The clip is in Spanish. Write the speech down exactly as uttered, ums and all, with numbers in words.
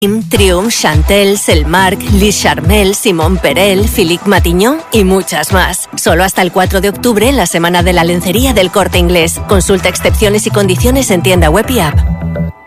Triumph, Chantel, Selmark, Liz Charmel, Simón Perel, Philippe Matignon y muchas más. Solo hasta el cuatro de octubre en la Semana de la Lencería del Corte Inglés. Consulta excepciones y condiciones en tienda web y app.